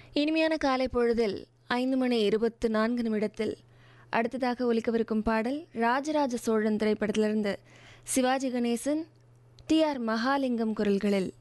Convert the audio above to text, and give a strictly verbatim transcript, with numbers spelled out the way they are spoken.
இனிமையான காலை பொழுதில் ஐந்து மணி இருபத்து நான்கு நிமிடத்தில் அடுத்ததாக ஒலிக்கவிருக்கும் பாடல் ராஜராஜ சோழன் திரைப்படத்திலிருந்து சிவாஜி கணேசன், டி ஆர் மகாலிங்கம் குரல்களில்